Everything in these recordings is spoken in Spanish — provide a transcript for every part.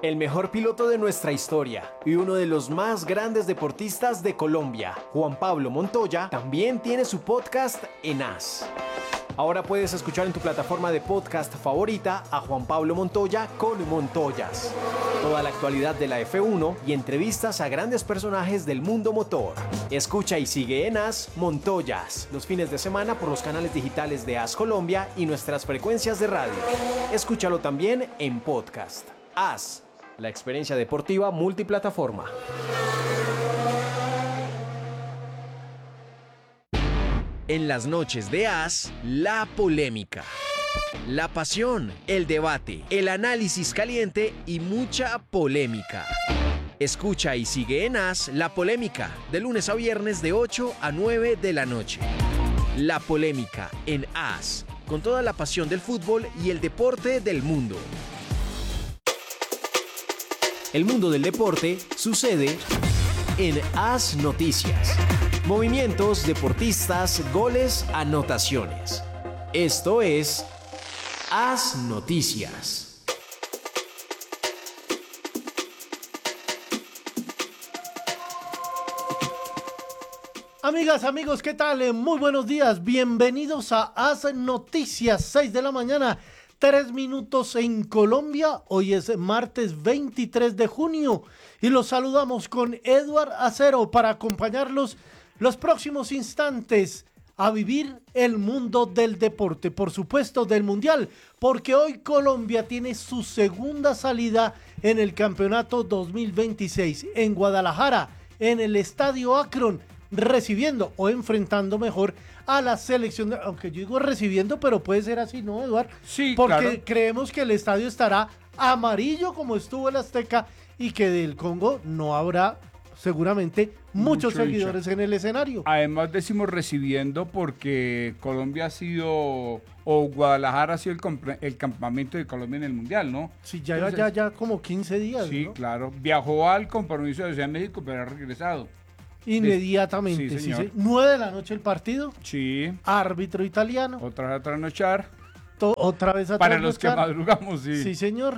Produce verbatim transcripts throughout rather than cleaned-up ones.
El mejor piloto de nuestra historia y uno de los más grandes deportistas de Colombia, Juan Pablo Montoya, también tiene su podcast en As. Ahora puedes escuchar en tu plataforma de podcast favorita a Juan Pablo Montoya con Montoyas. Toda la actualidad de la F uno y entrevistas a grandes personajes del mundo motor. Escucha y sigue en As Montoyas los fines de semana por los canales digitales de As Colombia y nuestras frecuencias de radio. Escúchalo también en podcast. As, la experiencia deportiva multiplataforma. En las noches de As, la polémica, la pasión, el debate, el análisis caliente y mucha polémica. Escucha y sigue en As La Polémica, de lunes a viernes de ocho a nueve de la noche. La Polémica en As, con toda la pasión del fútbol y el deporte del mundo. El mundo del deporte sucede en As Noticias. Movimientos, deportistas, goles, anotaciones. Esto es As Noticias. Amigas, amigos, ¿qué tal? Muy buenos días. Bienvenidos a As Noticias, seis de la mañana. Tres minutos en Colombia. Hoy es martes veintitrés de junio y los saludamos con Edward Acero para acompañarlos los próximos instantes a vivir el mundo del deporte, por supuesto del mundial, porque hoy Colombia tiene su segunda salida en el campeonato dos mil veintiséis en Guadalajara, en el Estadio Akron, recibiendo o enfrentando mejor a la selección, de, aunque yo digo recibiendo, pero puede ser así, ¿no, Eduard? Sí, porque claro. Creemos que el estadio estará amarillo como estuvo el Azteca y que del Congo no habrá seguramente muchos Mucho seguidores hincha en el escenario. Además decimos recibiendo porque Colombia ha sido, o Guadalajara ha sido el, comp- el campamento de Colombia en el Mundial, ¿no? Sí, ya, Entonces, ya, ya como quince días, Sí, ¿no? claro. Viajó al compromiso de Ciudad de México, pero ha regresado. Inmediatamente, Sí, sí, señor. sí. nueve de la noche el partido, Sí. árbitro italiano, Otra vez a trasnochar. to- otra vez a Para los que trasnochar. madrugamos, sí. Sí, señor.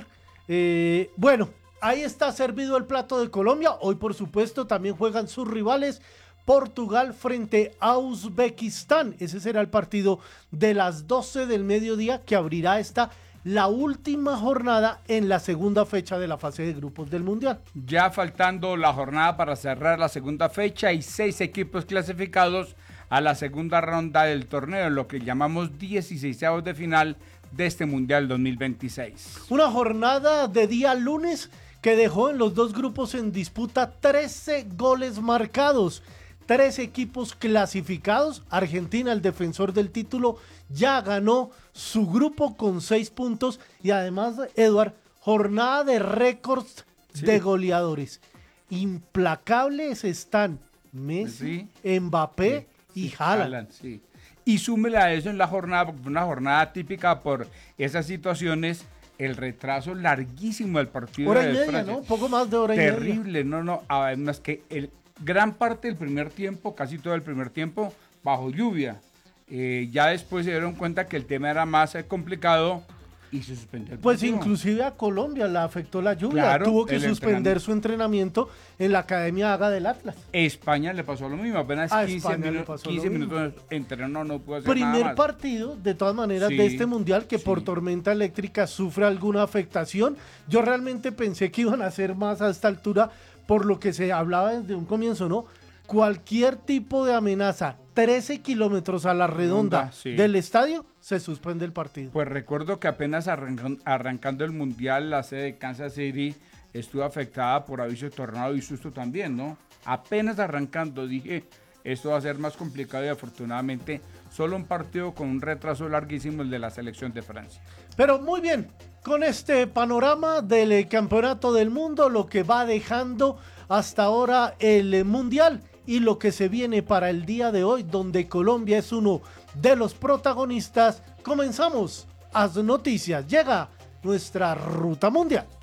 Eh, bueno, ahí está servido el plato de Colombia. Hoy, por supuesto, también juegan sus rivales. Portugal frente a Uzbekistán. Ese será el partido de las doce del mediodía que abrirá esta, la última jornada en la segunda fecha de la fase de grupos del Mundial. Ya faltando la jornada para cerrar la segunda fecha y seis equipos clasificados a la segunda ronda del torneo, lo que llamamos dieciseisavos de final de este Mundial dos mil veintiséis. Una jornada de día lunes que dejó en los dos grupos en disputa trece goles marcados. Tres equipos clasificados. Argentina, el defensor del título, ya ganó su grupo con seis puntos. Y además, Eduard, jornada de récords Sí. de goleadores. Implacables están Messi, Mbappé y Haaland. Haaland, sí. Y súmele a eso en la jornada, porque fue una jornada típica por esas situaciones, el retraso larguísimo del partido. Hora y de media, Francia. ¿no? Poco más de hora y media. Terrible, no, no. Además que el, gran parte del primer tiempo, casi todo el primer tiempo, bajo lluvia. Eh, ya después se dieron cuenta que el tema era más eh, complicado y se suspendió el Pues partido. inclusive a Colombia la afectó la lluvia. Claro, Tuvo que el suspender entrenamiento. su entrenamiento en la Academia Haga del Atlas. España le pasó lo mismo, apenas A quince, España le minu- pasó quince lo mismo. minutos entrenó, no pudo hacer nada Primer más. partido, de todas maneras, Sí, de este mundial que sí. por tormenta eléctrica sufre alguna afectación. Yo realmente pensé que iban a ser más a esta altura, por lo que se hablaba desde un comienzo, ¿no? Cualquier tipo de amenaza, trece kilómetros a la redonda Redonda, sí. del estadio, se suspende el partido. Pues recuerdo que apenas arrancan- arrancando el Mundial, la sede de Kansas City estuvo afectada por aviso de tornado y susto también, ¿no? Apenas arrancando dije, esto va a ser más complicado y afortunadamente solo un partido con un retraso larguísimo, el de la selección de Francia. Pero muy bien, con este panorama del eh, campeonato del mundo, lo que va dejando hasta ahora el eh, mundial y lo que se viene para el día de hoy, donde Colombia es uno de los protagonistas, comenzamos. As Noticias, llega nuestra ruta mundial.